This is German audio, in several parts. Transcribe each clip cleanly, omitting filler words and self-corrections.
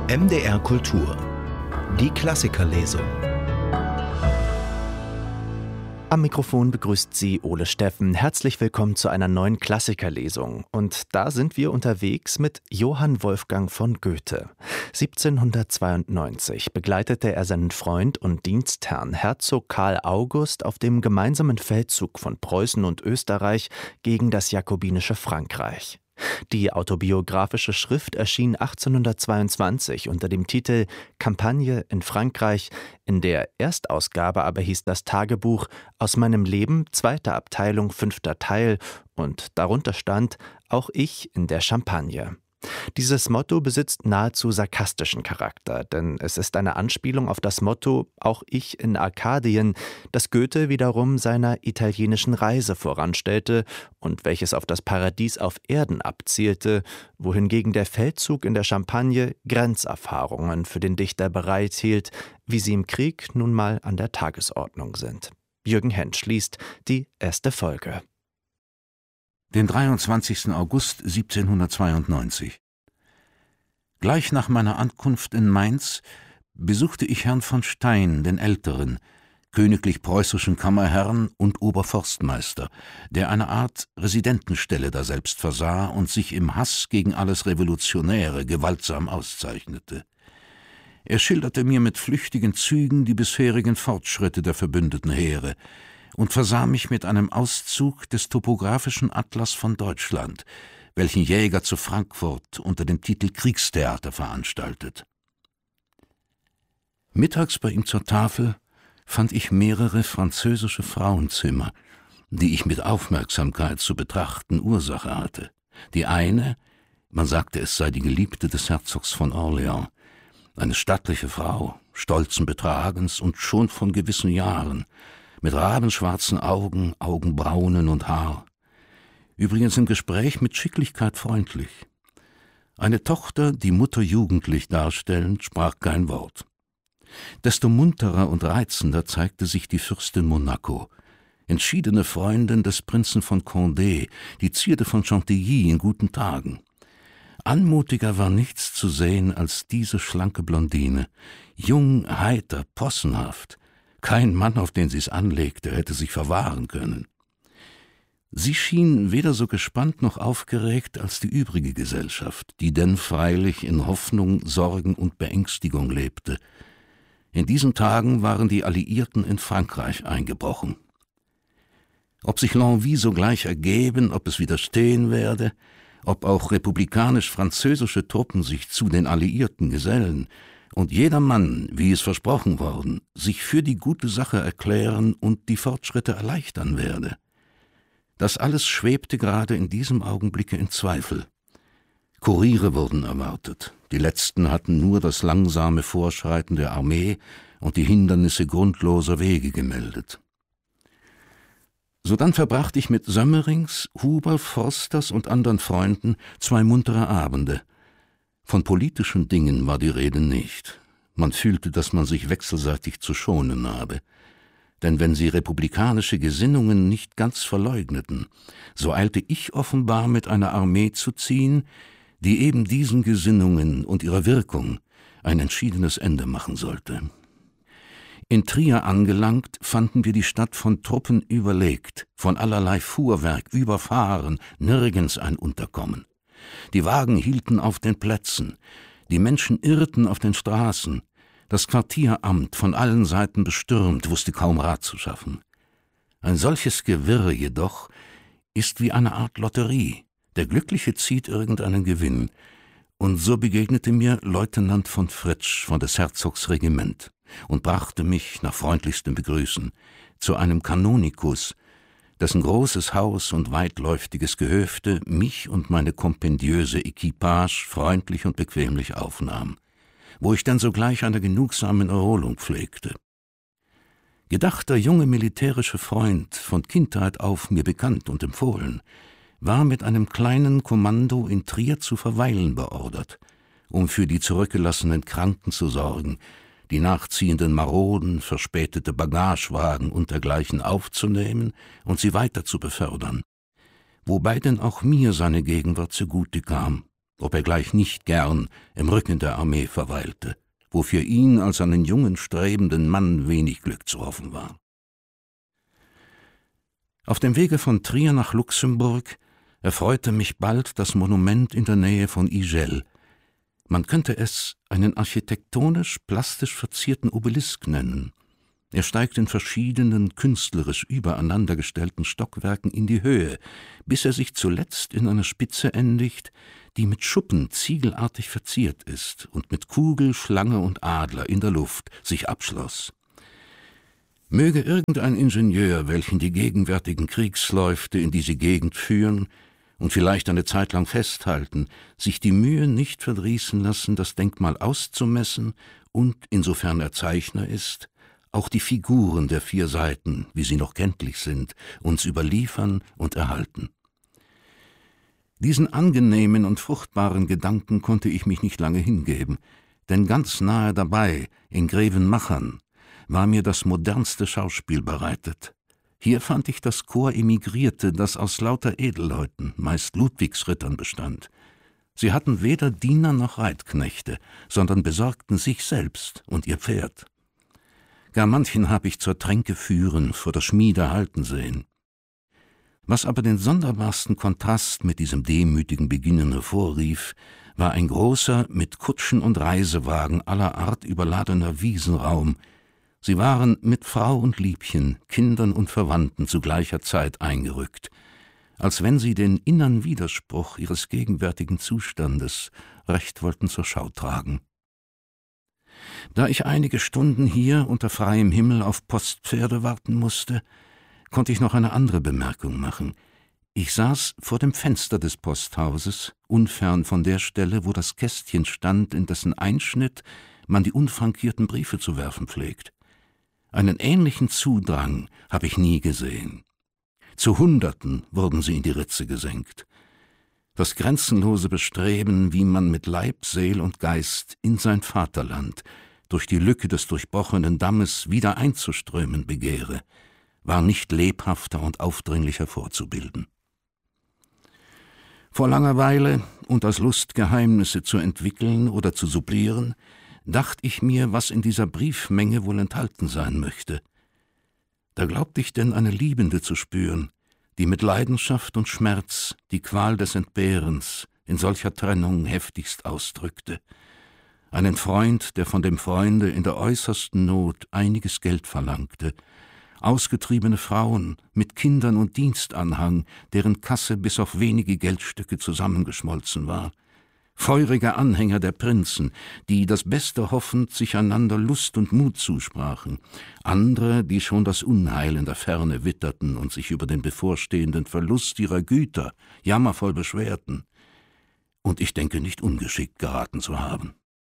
MDR Kultur. Die Klassikerlesung. Am Mikrofon begrüßt Sie Ole Steffen. Herzlich willkommen zu einer neuen Klassikerlesung. Und da sind wir unterwegs mit Johann Wolfgang von Goethe. 1792 begleitete er seinen Freund und Dienstherrn Herzog Karl August auf dem gemeinsamen Feldzug von Preußen und Österreich gegen das jakobinische Frankreich. Die autobiografische Schrift erschien 1822 unter dem Titel »Kampagne in Frankreich«, in der Erstausgabe aber hieß das Tagebuch »Aus meinem Leben, 2. Abteilung, 5. Teil« und darunter stand »Auch ich in der Champagne«. Dieses Motto besitzt nahezu sarkastischen Charakter, denn es ist eine Anspielung auf das Motto »Auch ich in Arkadien«, das Goethe wiederum seiner italienischen Reise voranstellte und welches auf das Paradies auf Erden abzielte, wohingegen der Feldzug in der Champagne Grenzerfahrungen für den Dichter bereithielt, wie sie im Krieg nun mal an der Tagesordnung sind. Jürgen Hensch liest die erste Folge. Den 23. August 1792. Gleich nach meiner Ankunft in Mainz besuchte ich Herrn von Stein, den Älteren, königlich-preußischen Kammerherrn und Oberforstmeister, der eine Art Residentenstelle daselbst versah und sich im Hass gegen alles Revolutionäre gewaltsam auszeichnete. Er schilderte mir mit flüchtigen Zügen die bisherigen Fortschritte der verbündeten Heere und versah mich mit einem Auszug des topographischen Atlas von Deutschland, welchen Jäger zu Frankfurt unter dem Titel Kriegstheater veranstaltet. Mittags bei ihm zur Tafel fand ich mehrere französische Frauenzimmer, die ich mit Aufmerksamkeit zu betrachten Ursache hatte. Die eine, man sagte, es sei die Geliebte des Herzogs von Orléans, eine stattliche Frau, stolzen Betragens und schon von gewissen Jahren, mit rabenschwarzen Augen, Augenbraunen und Haar. Übrigens im Gespräch mit Schicklichkeit freundlich. Eine Tochter, die Mutter jugendlich darstellend, sprach kein Wort. Desto munterer und reizender zeigte sich die Fürstin Monaco, entschiedene Freundin des Prinzen von Condé, die Zierde von Chantilly in guten Tagen. Anmutiger war nichts zu sehen als diese schlanke Blondine, jung, heiter, possenhaft. Kein Mann, auf den sie's anlegte, hätte sich verwahren können. Sie schien weder so gespannt noch aufgeregt als die übrige Gesellschaft, die denn freilich in Hoffnung, Sorgen und Beängstigung lebte. In diesen Tagen waren die Alliierten in Frankreich eingebrochen. Ob sich l'Envie sogleich ergeben, ob es widerstehen werde, ob auch republikanisch-französische Truppen sich zu den Alliierten gesellen und jeder Mann, wie es versprochen worden, sich für die gute Sache erklären und die Fortschritte erleichtern werde. Das alles schwebte gerade in diesem Augenblicke in Zweifel. Kuriere wurden erwartet. Die letzten hatten nur das langsame Vorschreiten der Armee und die Hindernisse grundloser Wege gemeldet. Sodann verbrachte ich mit Sömmerings, Huber, Forsters und anderen Freunden 2 muntere Abende. Von politischen Dingen war die Rede nicht. Man fühlte, dass man sich wechselseitig zu schonen habe. Denn wenn sie republikanische Gesinnungen nicht ganz verleugneten, so eilte ich offenbar mit einer Armee zu ziehen, die eben diesen Gesinnungen und ihrer Wirkung ein entschiedenes Ende machen sollte. In Trier angelangt, fanden wir die Stadt von Truppen überlegt, von allerlei Fuhrwerk überfahren, nirgends ein Unterkommen. Die Wagen hielten auf den Plätzen, die Menschen irrten auf den Straßen, das Quartieramt von allen Seiten bestürmt, wusste kaum Rat zu schaffen. Ein solches Gewirr jedoch ist wie eine Art Lotterie. Der Glückliche zieht irgendeinen Gewinn. Und so begegnete mir Leutnant von Fritsch von des Herzogs Regiment und brachte mich, nach freundlichstem Begrüßen, zu einem Kanonikus, dessen großes Haus und weitläuftiges Gehöfte mich und meine kompendiöse Equipage freundlich und bequemlich aufnahm, wo ich dann sogleich einer genugsamen Erholung pflegte. Gedachter junge militärische Freund, von Kindheit auf mir bekannt und empfohlen, war mit einem kleinen Kommando in Trier zu verweilen beordert, um für die zurückgelassenen Kranken zu sorgen, die nachziehenden Maroden, verspätete Bagagewagen und dergleichen aufzunehmen und sie weiter zu befördern, wobei denn auch mir seine Gegenwart zugute kam. ob er gleich nicht gern im Rücken der Armee verweilte, wo für ihn als einen jungen, strebenden Mann wenig Glück zu hoffen war. Auf dem Wege von Trier nach Luxemburg erfreute mich bald das Monument in der Nähe von Igel. Man könnte es einen architektonisch-plastisch verzierten Obelisk nennen. Er steigt in verschiedenen, künstlerisch übereinandergestellten Stockwerken in die Höhe, bis er sich zuletzt in einer Spitze endigt, die mit Schuppen ziegelartig verziert ist und mit Kugel, Schlange und Adler in der Luft sich abschloss. Möge irgendein Ingenieur, welchen die gegenwärtigen Kriegsläufte in diese Gegend führen und vielleicht eine Zeit lang festhalten, sich die Mühe nicht verdrießen lassen, das Denkmal auszumessen und, insofern er Zeichner ist, auch die Figuren der 4 Seiten, wie sie noch kenntlich sind, uns überliefern und erhalten. Diesen angenehmen und fruchtbaren Gedanken konnte ich mich nicht lange hingeben, denn ganz nahe dabei, in Grevenmachern, war mir das modernste Schauspiel bereitet. Hier fand ich das Korps Emigrierte, das aus lauter Edelleuten, meist Ludwigsrittern, bestand. Sie hatten weder Diener noch Reitknechte, sondern besorgten sich selbst und ihr Pferd. Gar manchen habe ich zur Tränke führen, vor der Schmiede halten sehen. Was aber den sonderbarsten Kontrast mit diesem demütigen Beginnen hervorrief, war ein großer, mit Kutschen und Reisewagen aller Art überladener Wiesenraum. Sie waren mit Frau und Liebchen, Kindern und Verwandten zu gleicher Zeit eingerückt, als wenn sie den innern Widerspruch ihres gegenwärtigen Zustandes recht wollten zur Schau tragen. Da ich einige Stunden hier unter freiem Himmel auf Postpferde warten musste, konnte ich noch eine andere Bemerkung machen. Ich saß vor dem Fenster des Posthauses, unfern von der Stelle, wo das Kästchen stand, in dessen Einschnitt man die unfrankierten Briefe zu werfen pflegt. Einen ähnlichen Zudrang habe ich nie gesehen. Zu Hunderten wurden sie in die Ritze gesenkt. Das grenzenlose Bestreben, wie man mit Leib, Seel und Geist in sein Vaterland durch die Lücke des durchbrochenen Dammes wieder einzuströmen begehre, war nicht lebhafter und aufdringlicher vorzubilden. Vor langer Weile und aus Lust, Geheimnisse zu entwickeln oder zu supplieren, dachte ich mir, was in dieser Briefmenge wohl enthalten sein möchte. Da glaubte ich denn eine Liebende zu spüren, die mit Leidenschaft und Schmerz die Qual des Entbehrens in solcher Trennung heftigst ausdrückte, einen Freund, der von dem Freunde in der äußersten Not einiges Geld verlangte, ausgetriebene Frauen mit Kindern und Dienstanhang, deren Kasse bis auf wenige Geldstücke zusammengeschmolzen war, feurige Anhänger der Prinzen, die das Beste hoffend sich einander Lust und Mut zusprachen, andere, die schon das Unheil in der Ferne witterten und sich über den bevorstehenden Verlust ihrer Güter jammervoll beschwerten, und ich denke nicht ungeschickt geraten zu haben.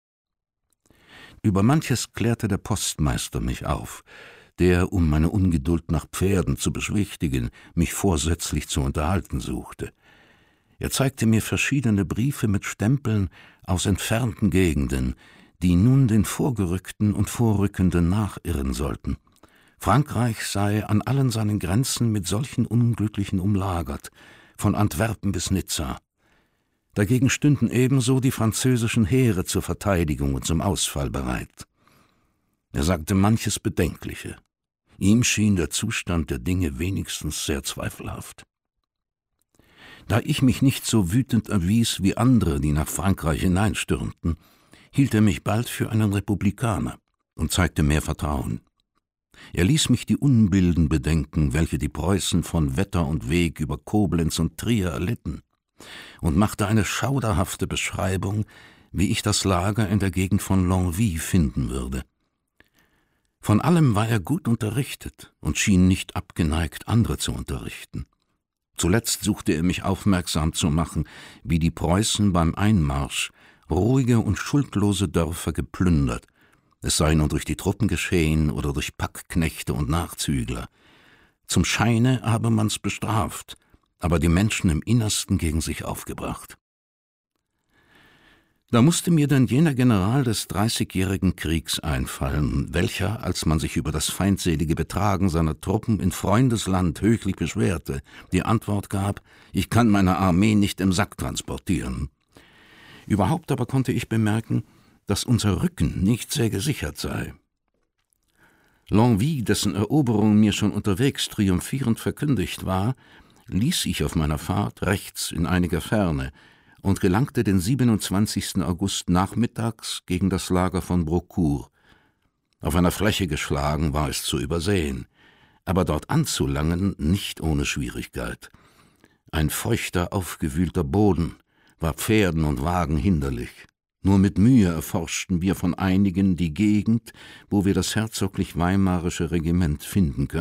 Über manches klärte der Postmeister mich auf, der, um meine Ungeduld nach Pferden zu beschwichtigen, mich vorsätzlich zu unterhalten suchte. Er zeigte mir verschiedene Briefe mit Stempeln aus entfernten Gegenden, die nun den Vorgerückten und Vorrückenden nachirren sollten. Frankreich sei an allen seinen Grenzen mit solchen Unglücklichen umlagert, von Antwerpen bis Nizza. Dagegen stünden ebenso die französischen Heere zur Verteidigung und zum Ausfall bereit. Er sagte manches Bedenkliche. Ihm schien der Zustand der Dinge wenigstens sehr zweifelhaft. Da ich mich nicht so wütend erwies wie andere, die nach Frankreich hineinstürmten, hielt er mich bald für einen Republikaner und zeigte mehr Vertrauen. Er ließ mich die Unbilden bedenken, welche die Preußen von Wetter und Weg über Koblenz und Trier erlitten, und machte eine schauderhafte Beschreibung, wie ich das Lager in der Gegend von Longwy finden würde. Von allem war er gut unterrichtet und schien nicht abgeneigt, andere zu unterrichten. Zuletzt suchte er mich aufmerksam zu machen, wie die Preußen beim Einmarsch ruhige und schuldlose Dörfer geplündert, es sei nun durch die Truppen geschehen oder durch Packknechte und Nachzügler. Zum Scheine habe man's bestraft, aber die Menschen im Innersten gegen sich aufgebracht. Da musste mir dann jener General des 30-jährigen Kriegs einfallen, welcher, als man sich über das feindselige Betragen seiner Truppen in Freundesland höchlich beschwerte, die Antwort gab: Ich kann meine Armee nicht im Sack transportieren. Überhaupt aber konnte ich bemerken, dass unser Rücken nicht sehr gesichert sei. Longwy, dessen Eroberung mir schon unterwegs triumphierend verkündigt war, ließ ich auf meiner Fahrt rechts in einiger Ferne und gelangte den 27. August nachmittags gegen das Lager von Braucourt. Auf einer Fläche geschlagen war es zu übersehen, aber dort anzulangen nicht ohne Schwierigkeit. Ein feuchter, aufgewühlter Boden war Pferden und Wagen hinderlich. Nur mit Mühe erforschten wir von einigen die Gegend, wo wir das herzoglich-weimarische Regiment finden können.